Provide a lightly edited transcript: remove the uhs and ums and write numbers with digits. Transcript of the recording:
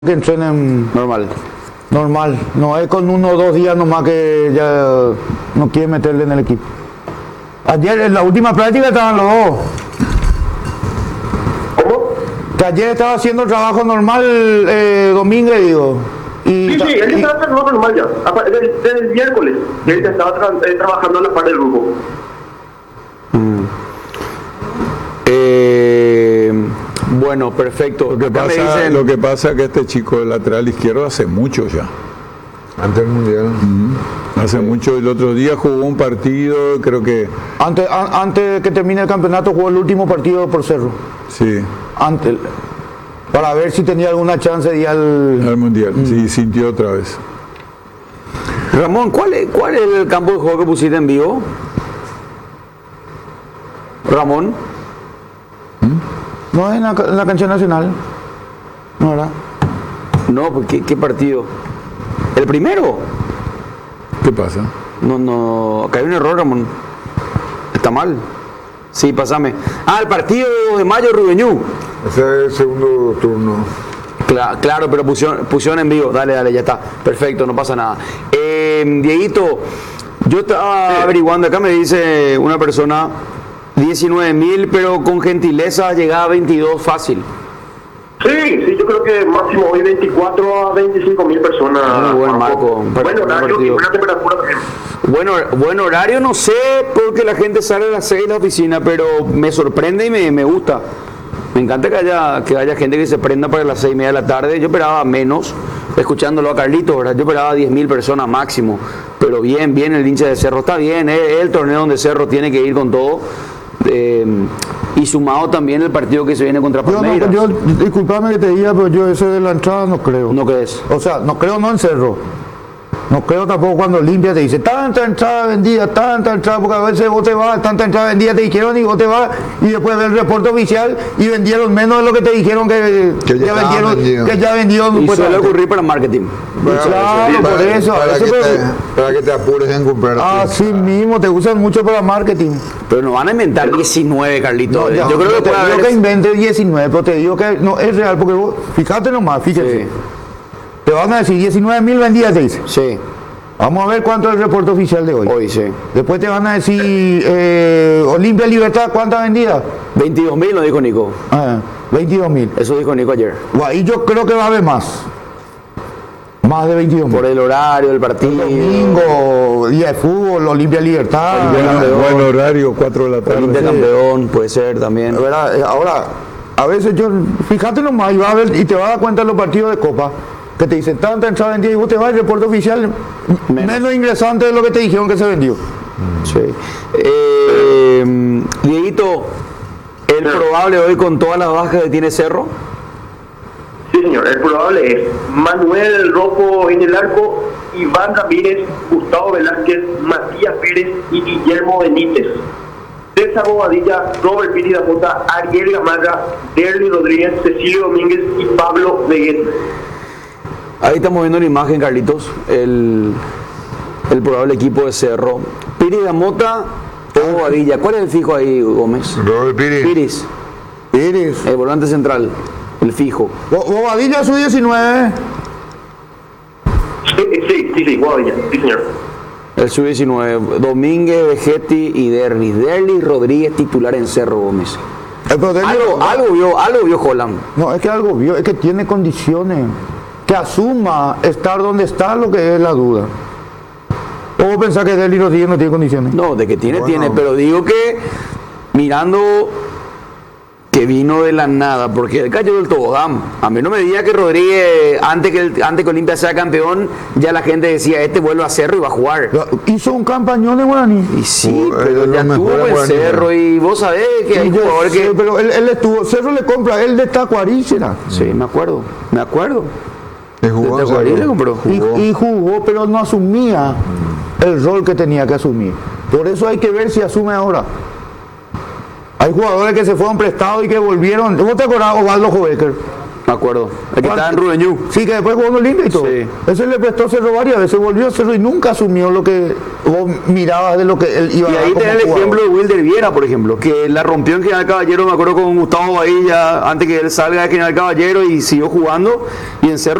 que entrenen Normal. normal. No es con 1 o 2 días nomás que ya no quiere meterle en el equipo. Ayer en la última práctica estaban los dos. ¿Cómo? Que ayer estaba haciendo trabajo normal, Domínguez, digo. Y, Sí, él estaba trabajando normal ya. Desde el miércoles. Él estaba trabajando en la parte del grupo. Bueno, perfecto. Lo que pasa es que este chico del lateral izquierdo hace mucho ya. Antes del mundial. Hace mucho. El otro día jugó un partido, creo que... antes de que termine el campeonato jugó el último partido por Cerro. Sí, Antes, para ver si tenía alguna chance de ir al mundial. Sí, sintió otra vez. Ramón, ¿cuál es el campo de juego que pusiste en vivo? Ramón. No es en la cancha nacional. No, ¿verdad? No, pues, ¿qué partido? ¿El primero? ¿Qué pasa? No, acá hay un error, Ramón. Está mal. Sí, pasame. El partido de Mayo Rubeñú. Ese es el segundo turno. Claro, pero pusieron en vivo. Dale, ya está. Perfecto, no pasa nada. Dieguito, yo estaba averiguando acá, me dice una persona 19.000, pero con gentileza llegaba a 22 fácil. Sí, yo creo que máximo hoy 24 a 25.000 personas. Muy buen marco. Bueno, horario y buena temperatura también. Buen horario, no sé, porque la gente sale a las 6 de la oficina, pero me sorprende y me gusta. Me encanta que haya gente que se prenda para las 6:30 de la tarde. Yo esperaba menos, escuchándolo a Carlitos, ¿verdad? Yo esperaba 10.000 personas máximo. Pero bien, el hincha de Cerro está bien. Es el torneo donde Cerro tiene que ir con todo. Y sumado también el partido que se viene contra Palmeiras. Disculpame que te diga, pero yo ese de la entrada no creo. ¿No crees? O sea, no creo no en Cerro. No creo tampoco cuando Olimpia te dice tanta entrada vendida, porque a veces vos te vas, tanta entrada vendida te dijeron y vos te vas y después ves el reporte oficial y vendieron menos de lo que te dijeron que ya vendieron. Y suele ocurrir para marketing. Claro, por eso. Para que te apures en comprar. Así mismo, te usan mucho para marketing. Pero nos van a inventar 19, Carlitos. No, yo creo que puede haber... Yo que invente 19, pero te digo que no es real, porque vos, fíjate nomás, fíjate. Sí. Te van a decir 19.000 vendidas, te dice. Sí. Vamos a ver cuánto es el reporte oficial de hoy. Hoy, sí. Después te van a decir Olimpia Libertad, ¿cuántas vendidas? 22.000, lo dijo Nico. 22.000. Eso dijo Nico ayer. Y yo creo que va a haber más. Más de 22.000. Por el horario del partido. Domingo, día de fútbol, Olimpia Libertad. Buen horario, 4 de la tarde. Olimpia campeón, puede ser también. ¿Verdad? Ahora, a veces fíjate nomás, y te vas a dar cuenta de los partidos de Copa, que te dicen tanta entrada vendida y vos te vas al reporte oficial, menos ingresante de lo que te dijeron que se vendió. Sí. Dieguito, ¿el probable hoy con todas las bajas que tiene Cerro? Sí, señor. El probable es Manuel Rojo en el arco, Iván Ramírez, Gustavo Velázquez, Matías Pérez y Guillermo Benítez. César Bobadilla, Robert Piri da Mota, Ariel Gamarra, Derly Rodríguez, Cecilio Domínguez y Pablo Veguet. Ahí estamos viendo la imagen, Carlitos, el probable equipo de Cerro. Piri da Mota o Bobadilla. ¿Cuál es el fijo ahí, Gómez? Robert Piri. Iris. El volante central, el fijo. Bobadilla su 19. Sí, Bobadilla, sí, señor. El sub-19, Domínguez, Vegetti y Derly. Derly Rodríguez titular en Cerro, Gómez. Algo vio Holland. No, es que algo vio, es que tiene condiciones. Que asuma estar donde está, lo que es la duda. ¿O vos pensás que Derly Rodríguez no tiene condiciones? No, de que tiene, pero digo que mirando que vino de la nada, porque él cayó del tobogán. A mí no me diga que Rodríguez, antes que Olimpia sea campeón, ya la gente decía, este vuelve a Cerro y va a jugar. Hizo un campañón en Guaraní. Y sí, pero ya estuvo en Cerro y vos sabés que hay jugadores que... Pero él estuvo, Cerro le compra, él de Tacuarí será. Sí, me acuerdo. Y jugó, pero no asumía el rol que tenía que asumir. Por eso hay que ver si asume ahora. Hay jugadores que se fueron prestados y que volvieron. ¿Vos te acordás, Osvaldo Jobecker? Me acuerdo. El que estaba en Rubeñú. Sí, que después jugó en Olimpia y todo. Sí. Ese le prestó Cerro varias veces, volvió a Cerro y nunca asumió lo que vos mirabas de lo que él iba a Y dar ahí como tenés el jugador. ejemplo de Wilder Viera, por ejemplo, que la rompió en General Caballero, me acuerdo con Gustavo Bahía, antes que él salga de General Caballero y siguió jugando. Y en Cerro